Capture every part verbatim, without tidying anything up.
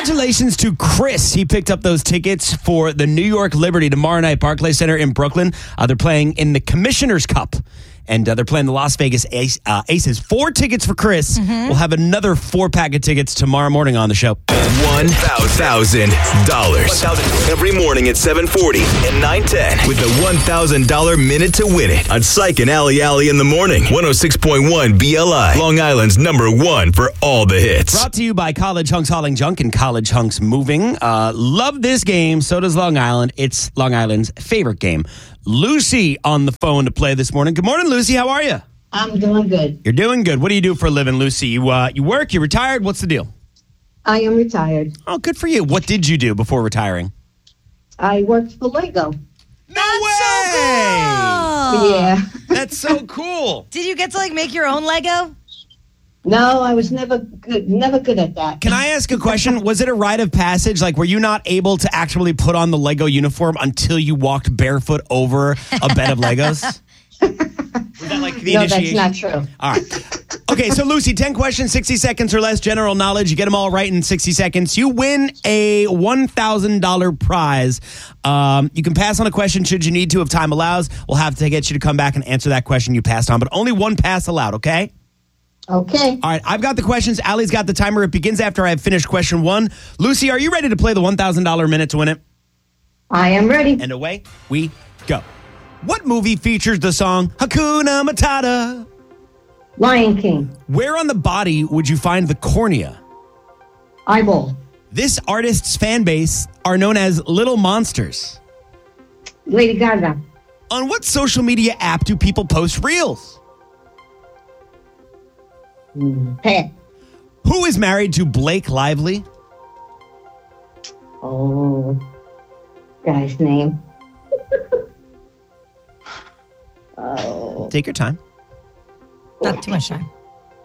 Congratulations to Chris. He picked up those tickets for the New York Liberty tomorrow night, Barclays Center in Brooklyn. Uh, they're playing in the Commissioner's Cup. And uh, they're playing the Las Vegas Ace, uh, Aces. Four tickets for Chris. Mm-hmm. We'll have another four-pack of tickets tomorrow morning on the show. one thousand dollars every morning at seven forty and nine ten with the one thousand dollars Minute to Win It on Psych and Alley Alley in the morning. one oh six point one B L I, Long Island's number one for all the hits. Brought to you by College Hunks Hauling Junk and College Hunks Moving. Uh, love this game. So does Long Island. It's Long Island's favorite game. Lucy on the phone to play this morning. Good morning, Lucy. How are you? I'm doing good. You're doing good. What do you do for a living, Lucy? You uh, you work? You retired? What's the deal? I am retired. Oh, good for you. What did you do before retiring? I worked for Lego. No That's way! So cool. Yeah. That's so cool. Did you get to like make your own Lego? No, I was never good. Never good at that. Can I ask a question? Was it a rite of passage? Like, were you not able to actually put on the Lego uniform until you walked barefoot over a bed of Legos? Was that like the no, initiation? that's not true. All right. Okay, so Lucy, ten questions, sixty seconds or less, general knowledge. You get them all right in sixty seconds. You win a one thousand dollars prize. Um, you can pass on a question should you need to if time allows. We'll have to get you to come back and answer that question you passed on, but only one pass allowed, okay? Okay. All right, I've got the questions. Allie's got the timer. It begins after I've finished question one. Lucy, are you ready to play the one thousand dollars Minute to Win It? I am ready. And away we go. What movie features the song Hakuna Matata? Lion King. Where on the body would you find the cornea? Eyeball. This artist's fan base are known as Little Monsters. Lady Gaga. On what social media app do people post reels? Mm, Pat. Who is married to Blake Lively? Oh, guy's name. oh. Take your time. Not too much time.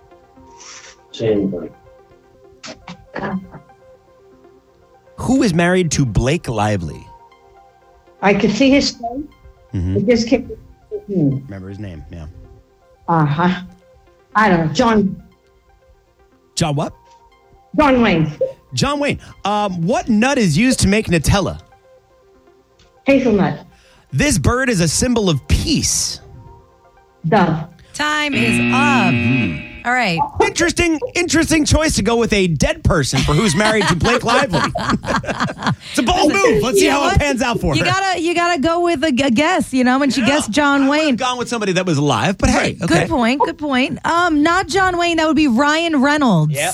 Who is married to Blake Lively? I could see his face. Mm-hmm. I just can't. Remember his name, yeah. Uh huh. I don't know. John. John what? John Wayne. John Wayne. Um, what nut is used to make Nutella? Hazelnut. This bird is a symbol of peace. Dove. Time is up. Mm-hmm. All right. Interesting, interesting choice to go with a dead person for who's married to Blake Lively. It's a bold move. Let's see You know how what? it pans out for You her. gotta, you gotta go with a, a guess. You know, when she guessed John I would Wayne. have gone with somebody that was alive, but hey, okay. Good point. Good point. Um, not John Wayne. That would be Ryan Reynolds. Yep.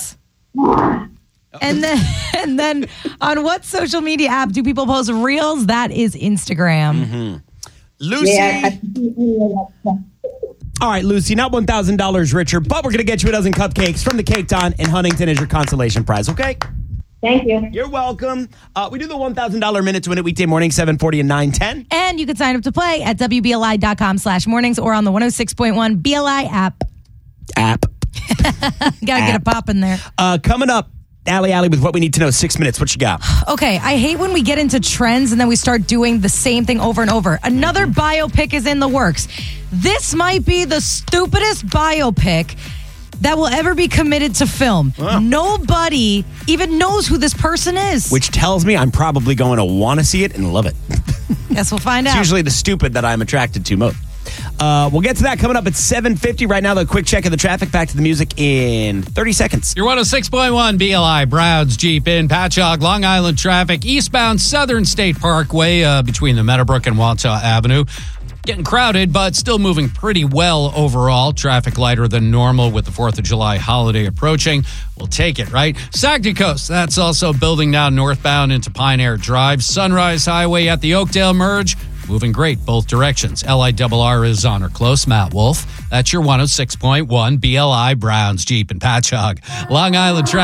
And then, and then, on what social media app do people post reels? That is Instagram. Mm-hmm. Lucy. Yeah. All right, Lucy, not one thousand dollars richer, but we're going to get you a dozen cupcakes from the Cake Don in Huntington as your consolation prize, okay? Thank you. You're welcome. Uh, we do the one thousand dollars Minute to Win It weekday morning, seven forty and nine ten. And you can sign up to play at W B L I dot com slash mornings or on the one oh six point one B L I app. App. Gotta get a pop in there. Uh, coming up, Allie Alley with what we need to know. Six minutes. What you got? Okay, I hate when we get into trends and then we start doing the same thing over and over. Another biopic is in the works. This might be the stupidest biopic that will ever be committed to film. Wow. Nobody even knows who this person is. Which tells me I'm probably going to want to see it and love it. Guess we'll find It's out. usually the stupid that I'm attracted to most. Uh, we'll get to that coming up at seven fifty. Right now, the quick check of the traffic. Back to the music in thirty seconds. Your one oh six point one B L I, Browns, Jeep in Patchogue, Long Island traffic, eastbound Southern State Parkway uh, between the Meadowbrook and Wausau Avenue. Getting crowded, but still moving pretty well overall. Traffic lighter than normal with the fourth of July holiday approaching. We'll take it, right? Saginaw Coast, that's also building now northbound into Pine Air Drive. Sunrise Highway at the Oakdale Merge. Moving great both directions. L I R R is on or close. Matt Wolf. That's your one oh six point one B L I, Browns, Jeep, and Patchogue. Long Island traffic.